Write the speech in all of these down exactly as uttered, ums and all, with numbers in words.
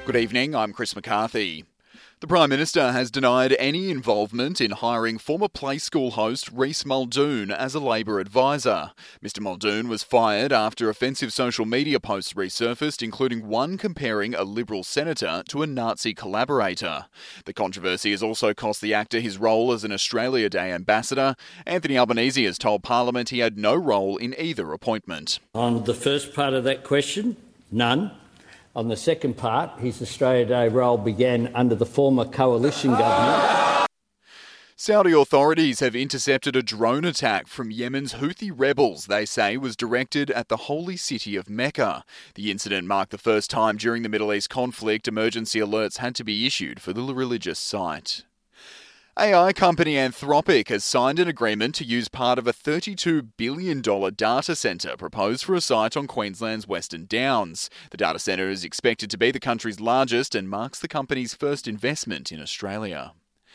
Good evening, I'm Chris McCarthy. The Prime Minister has denied any involvement in hiring former Play School host Rhys Muldoon as a Labor advisor. Mister Muldoon was fired after offensive social media posts resurfaced, including one comparing a Liberal senator to a Nazi collaborator. The controversy has also cost the actor his role as an Australia Day ambassador. Anthony Albanese has told Parliament he had no role in either appointment. On the first part of that question, none. On the second part, his Australia Day role began under the former coalition government. Saudi authorities have intercepted a drone attack from Yemen's Houthi rebels they say was directed at the holy city of Mecca. The incident marked the first time during the Middle East conflict emergency alerts had to be issued for the religious site. A I company Anthropic has signed an agreement to use part of a thirty-two billion dollars data centre proposed for a site on Queensland's Western Downs. The data centre is expected to be the country's largest and marks the company's first investment in Australia.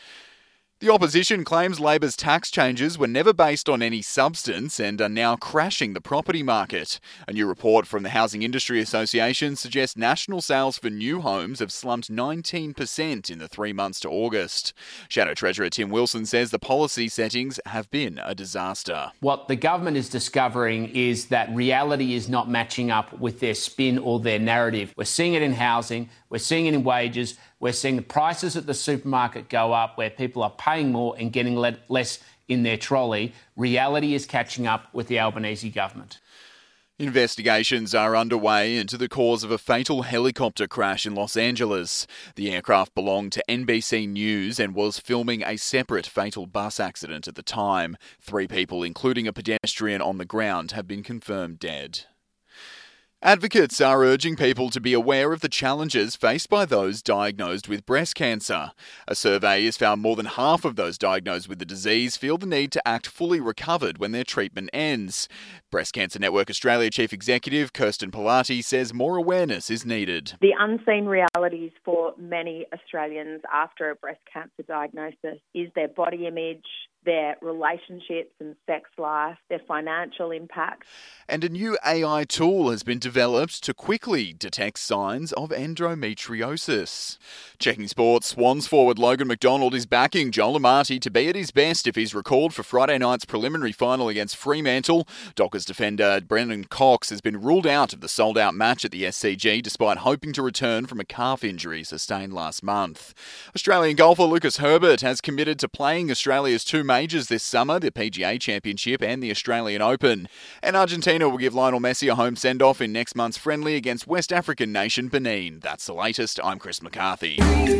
The opposition claims Labor's tax changes were never based on any substance and are now crashing the property market. A new report from the Housing Industry Association suggests national sales for new homes have slumped nineteen percent in the three months to August. Shadow Treasurer Tim Wilson says the policy settings have been a disaster. What the government is discovering is that reality is not matching up with their spin or their narrative. We're seeing it in housing, we're seeing it in wages, we're seeing the prices at the supermarket go up where people are paying more and getting le- less in their trolley. Reality is catching up with the Albanese government. Investigations are underway into the cause of a fatal helicopter crash in Los Angeles. The aircraft belonged to N B C News and was filming a separate fatal bus accident at the time. Three people, including a pedestrian on the ground, have been confirmed dead. Advocates are urging people to be aware of the challenges faced by those diagnosed with breast cancer. A survey has found more than half of those diagnosed with the disease feel the need to act fully recovered when their treatment ends. Breast Cancer Network Australia Chief Executive Kirsten Pilati says more awareness is needed. The unseen realities for many Australians after a breast cancer diagnosis is their body image, their relationships and sex life, their financial impact. And a new A I tool has been developed to quickly detect signs of endometriosis. Checking sports, Swans forward Logan McDonald is backing Joel Amati to be at his best if he's recalled for Friday night's preliminary final against Fremantle. Dockers defender Brendan Cox has been ruled out of the sold-out match at the S C G despite hoping to return from a calf injury sustained last month. Australian golfer Lucas Herbert has committed to playing Australia's two majors this summer, the P G A Championship and the Australian Open. And Argentina will give Lionel Messi a home send-off in next month's friendly against West African nation Benin. That's the latest. I'm Chris McCarthy.